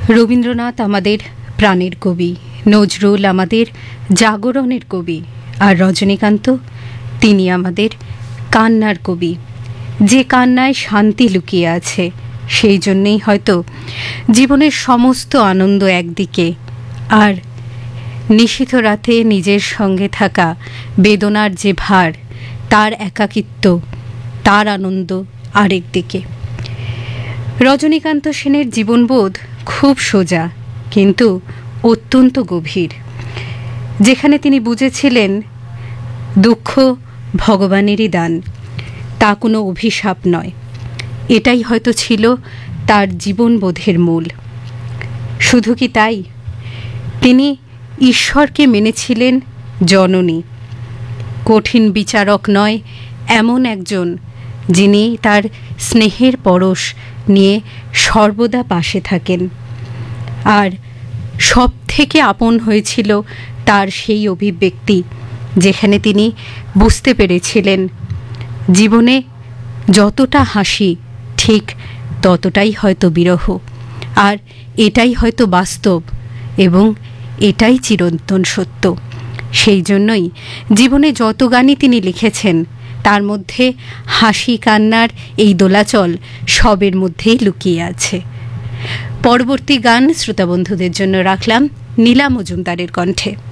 রবীন্দ্রনাথ আমাদের প্রাণের কবি, নজরুল আমাদের জাগরণের কবি, আর রজনীকান্ত তিনি আমাদের কান্নার কবি। যে কান্নায় শান্তি লুকিয়ে আছে, সেই জন্যেই হয়তো জীবনের সমস্ত আনন্দ একদিকে, আর নিশীথ রাতে নিজের সঙ্গে থাকা বেদনার যে ভার, তার একাকিত্ব, তার আনন্দ আরেক দিকে। রজনীকান্ত সেনের জীবনবোধ খুব সোজা, কিন্তু অত্যন্ত গভীর। যেখানে তিনি বুঝেছিলেন দুঃখ ভগবানেরই দান, তা কোনো অভিশাপ নয়, এটাই হয়তো ছিল তার জীবনবোধের মূল। শুধু কি তাই, তিনি ঈশ্বরকে মেনেছিলেন জননী, কঠিন বিচারক নয়, এমন একজন যিনি তার স্নেহের পরশ নিয়ে সর্বদা পাশে থাকেন। আর সব থেকে আপন হয়েছিল তার সেই অভিব্যক্তি, যেখানে তিনি বুঝতে পেরেছিলেন জীবনে যতটা হাসি ঠিক ততটাই হয়তো বিরহ, আর এটাই হয়তো বাস্তব এবং এটাই চিরন্তন সত্য। সেই জন্যই জীবনে যত গানই তিনি লিখেছেন, তার মধ্যে হাসি কান্নার এই দোলাচল সবের মধ্যেই লুকিয়ে আছে। পরবর্তী গান শ্রোতা বন্ধুদের জন্য রাখলাম নীলা মজুমদারের কণ্ঠে।